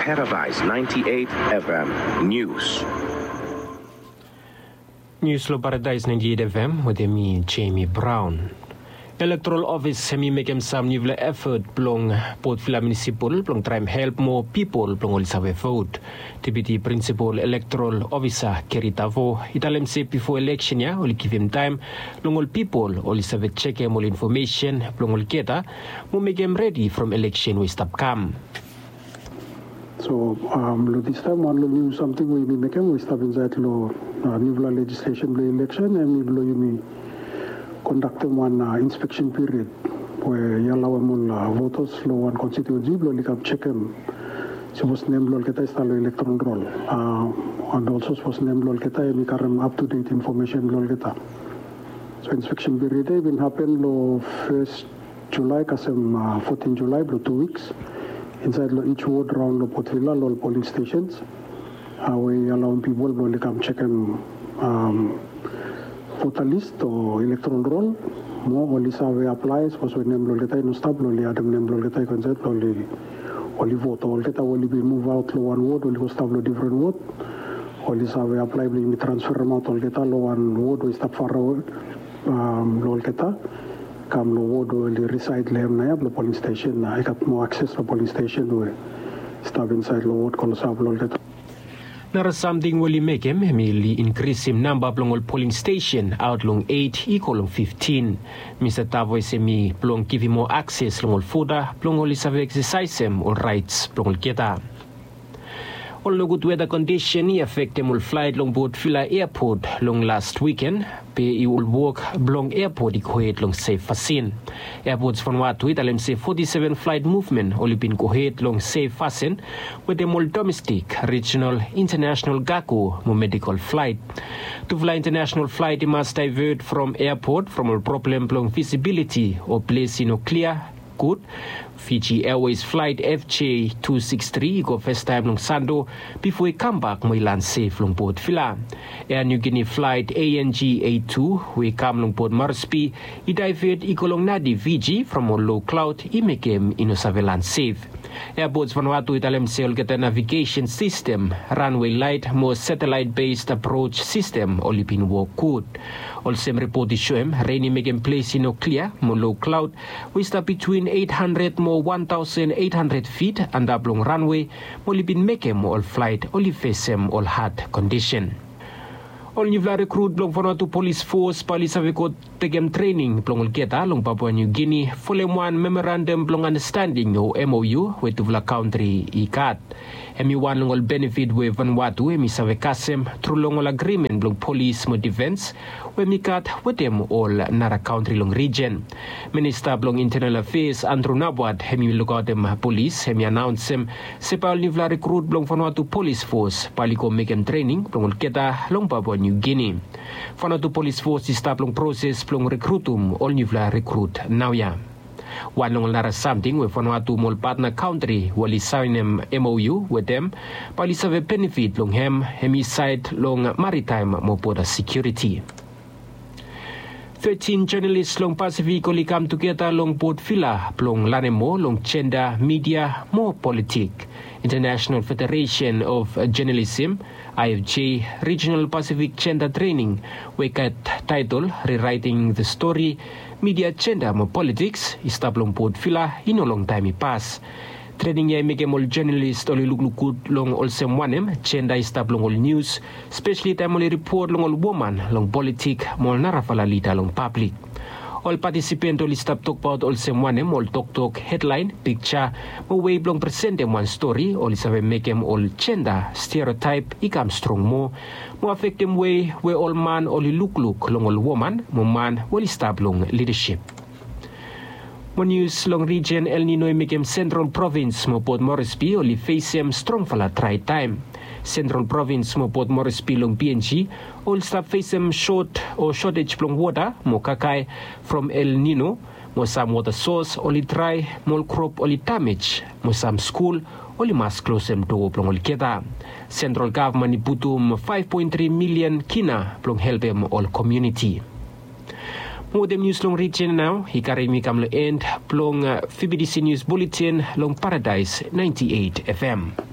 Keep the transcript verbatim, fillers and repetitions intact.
Paradise ninety-eight F M News. News lo Paradise ninety-eight F M with me Jamie Brown. Electoral Office semi mekem sam nivle effort plong Port Vila Municipal plong try help more people plong ol sabe vote. Deputy Principal Electoral Officer Keritavo italem se before election ya ol give him time plong ol people ol sabe check em ol information plong ol keta mo mekem ready from election we stop come. So um, this time one will something we make we stop inside lo uh, nivla legislation the election and nivlo you conduct one uh, inspection period where yalaw mo uh, voters lo one constituency lo likap check em supposed name lo kita install electoral roll uh, and also supposed name lo kita mi karam up to date information lo kita. So inspection period even happen lo first July kasem uh, fourteenth July lo two weeks inside lo each ward round lo Port Vila lo polling stations uh, we allow people lo likap check em um, voter list or electoral roll mo oli sabe applies was when name lo kita no stop lo li adam name lo kita concept lo li oli vote all kita oli be move out lo one ward oli go stop lo different ward oli sabe apply li transfer amount all kita lo one ward we stop far away um lo kita kam lo ward oli reside lem na lo polling station na I got more access to polling station we stop inside lo ward ko sab lo kita. Nara something will make him merely increase him number plong all polling station out long eight equal long fifteen. Mister Tavo semi plong give him more access long all foda plong all isave exercise him all rights plong all keta. All no good weather condition he affect him all flight long Port Vila airport long last weekend. Pe he will walk blong airport he kohet long safe fasin. Airports from what with alem say forty-seven flight movement only been kohet long safe fasin with them all domestic, regional, international gaku mo medical flight. To fly international flight he must divert from airport from all problem long visibility or place in a clear good. Fiji Airways flight F J two sixty-three go first time long Sando before he come back mo land safe long Port Vila. Air New Guinea flight A N G eighty-two we come long Port Moresby he divert ikolong Nadi Fiji from a low cloud he make him in a land safe. Airports Vanuatu italem sel get a navigation system, runway light, more satellite-based approach system, only been work good. Also report show him, rainy make him place in no clear, more low cloud, we start between eight hundred more one thousand eight hundred feet and up long runway, only been make him all flight, only face him all hard condition. All nivla recruit blong Vanuatu police force pali saveko tegem training blong ulketa long Papua New Guinea folem one memorandum blong understanding o M O U with tuvla country ikat. Emi one long all benefit we Vanuatu emi savekasem through long all agreement blong police mo defense we mikat with them all nara country long region. Minister blong internal affairs Andrew Nabwat emi look out them police emi announce him sepal nivla recruit blong Vanuatu police force pali ko make em training blong ulketa long Papua New Guinea. Vanuatu police force is start long process plong recruitum all nivla recruit now ya. One long lara something with Vanuatu mol partner country wali sign em M O U with them pali save benefit long hem hemi side long maritime mo border security. thirteen journalists long Pacific only come together long Port Vila plong lanemo long gender media more politic. International Federation of Journalism I F J Regional Pacific Gender Training wake at title Rewriting the Story Media Gender More Politics istablong Port Vila in a long time i pass. Training ya make all journalist only look good long all same one em gender istablong all news especially time only report long all woman long politic more narafalalita long public. All participants only stop talk about all same one em all talk talk headline picture mo way blong present them one story only sabe make them all gender stereotype ikam strong mo mo affect them way where all man only look look long all woman mo man only stop long leadership. Mo news long region El Nino make em Central Province mo Port Moresby only face em strong fala try time. Central Province mo Port Moresby long P N G all stop face em short or shortage plong water mo kakay from El Nino mo some water source only dry mo crop only damage mo some school only must close em to plong only keta. Central government iputum five point three million kina plong help em all community. Mo dem news long region now hikari mi kam lo end plong uh, F B D C News Bulletin long Paradise ninety-eight F M.